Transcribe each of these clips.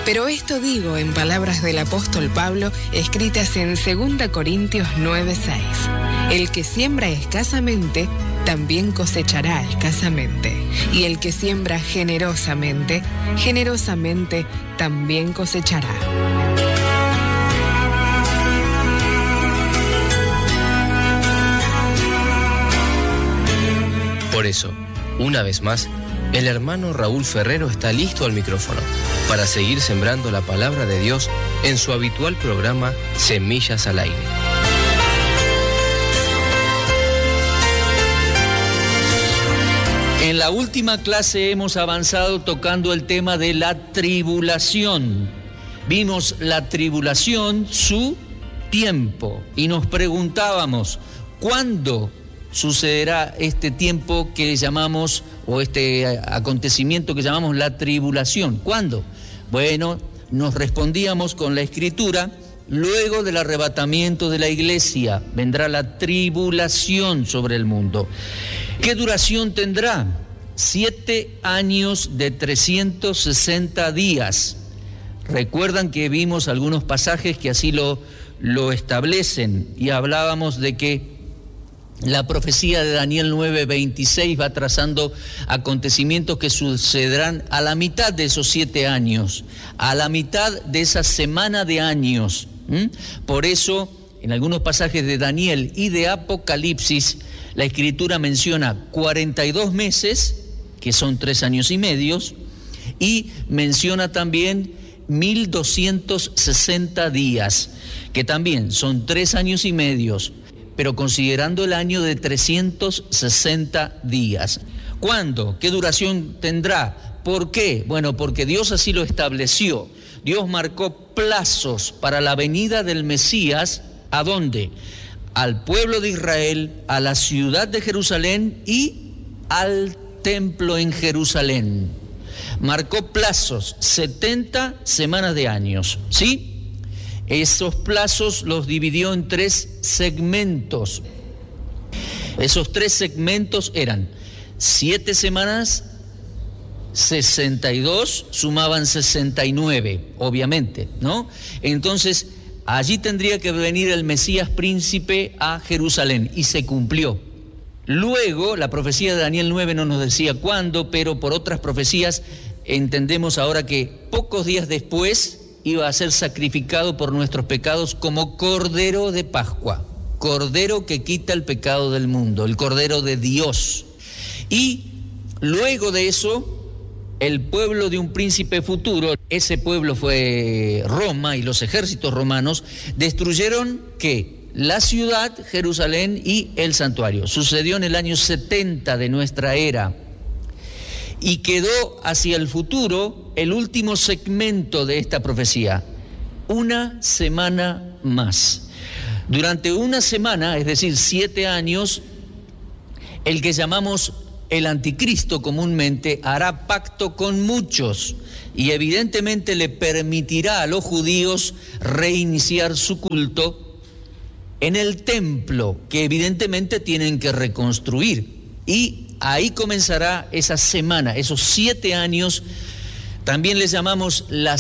Pero esto digo en palabras del apóstol Pablo, escritas en 2 Corintios 9:6. El que siembra escasamente, también cosechará escasamente. Y el que siembra generosamente, generosamente también cosechará. Por eso, una vez más, el hermano Raúl Ferrero está listo al micrófono para seguir sembrando la palabra de Dios en su habitual programa Semillas al Aire. En la última clase hemos avanzado tocando el tema de la tribulación. Vimos la tribulación, su tiempo, y nos preguntábamos, ¿cuándo sucederá este tiempo que llamamos, o este acontecimiento que llamamos la tribulación? ¿Cuándo? Bueno, nos respondíamos con la Escritura: luego del arrebatamiento de la iglesia vendrá la tribulación sobre el mundo. ¿Qué duración tendrá? 7 años de 360 días. Recuerdan que vimos algunos pasajes que así lo establecen, y hablábamos de que la profecía de Daniel 9:26 va trazando acontecimientos que sucederán a la mitad de esos 7 años, a la mitad de esa semana de años. Por eso, en algunos pasajes de Daniel y de Apocalipsis, la Escritura menciona 42 meses, que son 3 años y medio, y menciona también 1260 días, que también son 3 años y medio, pero considerando el año de 360 días. ¿Cuándo? ¿Qué duración tendrá? ¿Por qué? Bueno, porque Dios así lo estableció. Dios marcó plazos para la venida del Mesías. ¿A dónde? Al pueblo de Israel, a la ciudad de Jerusalén y al templo en Jerusalén. Marcó plazos, 70 semanas de años, ¿sí? Esos plazos los dividió en 3 segmentos. Esos 3 segmentos eran 7 semanas, 62, sumaban 69, obviamente, ¿no? Entonces, allí tendría que venir el Mesías príncipe a Jerusalén, y se cumplió. Luego, la profecía de Daniel 9 no nos decía cuándo, pero por otras profecías entendemos ahora que pocos días después iba a ser sacrificado por nuestros pecados como Cordero de Pascua, Cordero que quita el pecado del mundo, el Cordero de Dios. Y luego de eso, el pueblo de un príncipe futuro, ese pueblo fue Roma, y los ejércitos romanos destruyeron, ¿qué? La ciudad, Jerusalén, y el santuario. Sucedió en el año 70 de nuestra era. Y quedó hacia el futuro el último segmento de esta profecía: una semana más. Durante una semana, es decir, 7 años, el que llamamos el anticristo comúnmente hará pacto con muchos, y evidentemente le permitirá a los judíos reiniciar su culto en el templo, que evidentemente tienen que reconstruir. Y ahí comenzará esa semana, esos 7 años. También les llamamos la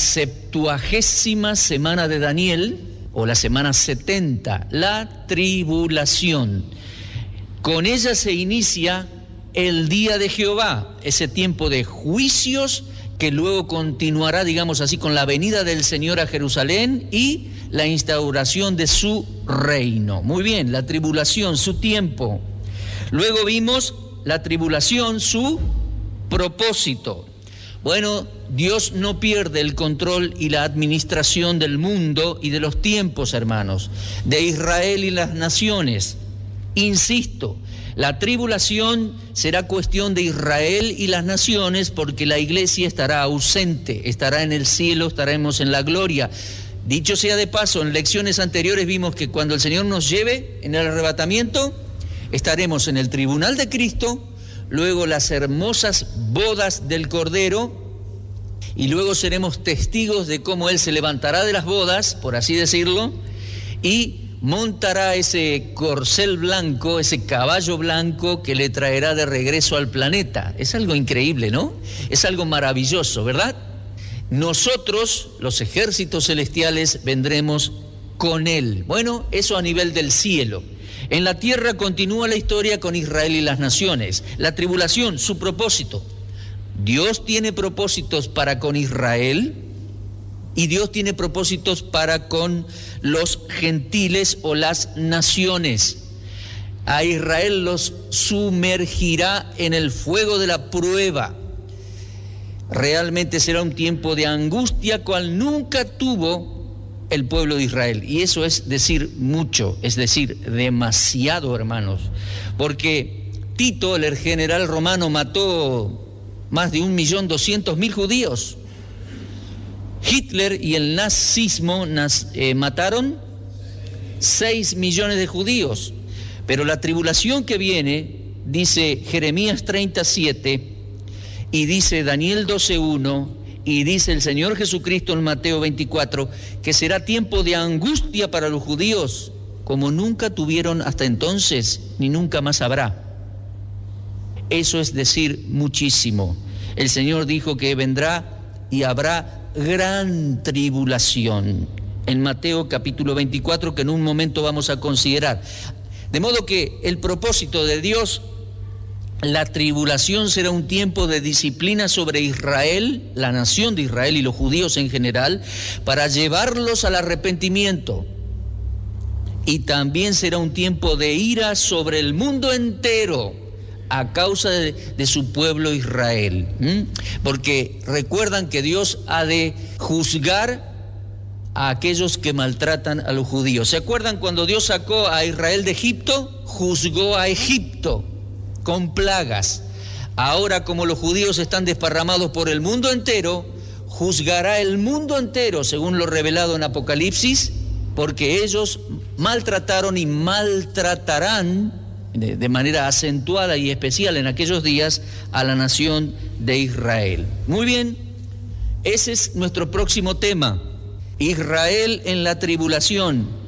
70ª semana de Daniel, o la semana 70, la tribulación. Con ella se inicia el día de Jehová, ese tiempo de juicios que luego continuará, digamos así, con la venida del Señor a Jerusalén y la instauración de su reino. Muy bien, la tribulación, su tiempo. Luego vimos la tribulación, su propósito. Bueno, Dios no pierde el control y la administración del mundo y de los tiempos, hermanos, de Israel y las naciones. Insisto, la tribulación será cuestión de Israel y las naciones, porque la iglesia estará ausente, estará en el cielo, estaremos en la gloria. Dicho sea de paso, en lecciones anteriores vimos que cuando el Señor nos lleve en el arrebatamiento, estaremos en el tribunal de Cristo, luego las hermosas bodas del Cordero, y luego seremos testigos de cómo Él se levantará de las bodas, por así decirlo, y montará ese corcel blanco, ese caballo blanco que le traerá de regreso al planeta. Es algo increíble, ¿no? Es algo maravilloso, ¿verdad? Nosotros, los ejércitos celestiales, vendremos con Él. Bueno, eso a nivel del cielo. En la tierra continúa la historia con Israel y las naciones. La tribulación, su propósito. Dios tiene propósitos para con Israel y Dios tiene propósitos para con los gentiles o las naciones. A Israel los sumergirá en el fuego de la prueba. Realmente será un tiempo de angustia cual nunca tuvo el pueblo de Israel. Y eso es decir mucho, es decir, demasiado, hermanos. Porque Tito, el general romano, mató más de 1.200.000 judíos. Hitler y el nazismo mataron 6 millones de judíos. Pero la tribulación que viene, dice Jeremías 37, y dice Daniel 12:1, y dice el Señor Jesucristo en Mateo 24, que será tiempo de angustia para los judíos, como nunca tuvieron hasta entonces, ni nunca más habrá. Eso es decir muchísimo. El Señor dijo que vendrá y habrá gran tribulación. En Mateo capítulo 24, que en un momento vamos a considerar. De modo que el propósito de Dios, la tribulación será un tiempo de disciplina sobre Israel, la nación de Israel y los judíos en general, para llevarlos al arrepentimiento. Y también será un tiempo de ira sobre el mundo entero a causa de su pueblo Israel. Porque recuerdan que Dios ha de juzgar a aquellos que maltratan a los judíos. ¿Se acuerdan cuando Dios sacó a Israel de Egipto? Juzgó a Egipto con plagas. Ahora, como los judíos están desparramados por el mundo entero, juzgará el mundo entero, según lo revelado en Apocalipsis, porque ellos maltrataron y maltratarán de manera acentuada y especial en aquellos días a la nación de Israel. Muy bien, ese es nuestro próximo tema. Israel en la tribulación.